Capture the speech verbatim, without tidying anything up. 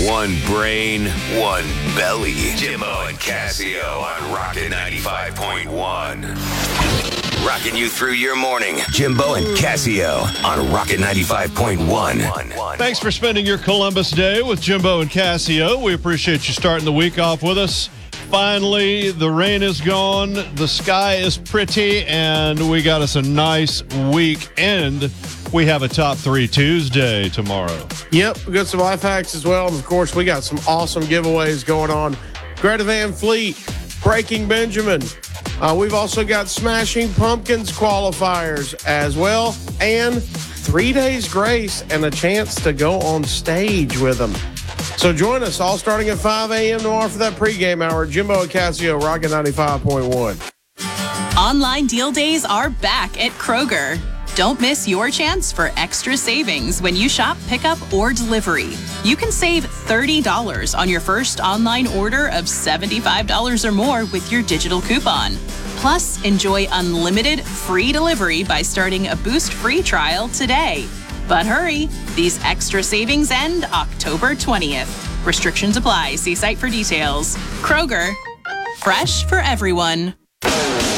One brain, one belly. Jimbo and Casio on Rocket ninety-five point one. Rocking you through your morning. Jimbo and Casio on Rocket ninety-five point one. Thanks for spending your Columbus Day with Jimbo and Casio. We appreciate you starting the week off with us. Finally, the rain is gone, the sky is pretty, and we got us a nice weekend. We have a Top three Tuesday tomorrow. Yep, we got some life hacks as well. And, of course, we got some awesome giveaways going on. Greta Van Fleet, Breaking Benjamin. Uh, we've also got Smashing Pumpkins qualifiers as well. And three days grace and a chance to go on stage with them. So join us all starting at five a.m. tomorrow for that pregame hour. Jimbo and Casio, Rocket ninety-five point one. Online deal days are back at Kroger. Don't miss your chance for extra savings when you shop pickup or delivery. You can save thirty dollars on your first online order of seventy-five dollars or more with your digital coupon. Plus, enjoy unlimited free delivery by starting a Boost free trial today. But hurry, these extra savings end October twentieth. Restrictions apply. See site for details. Kroger, fresh for everyone.